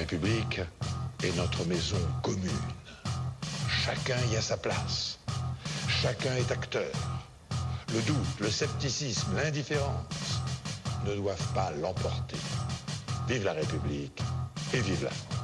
République est notre maison commune. Chacun y a sa place. Chacun est acteur. Le doute, le scepticisme, l'indifférence ne doivent pas l'emporter. Vive la République et vive la France.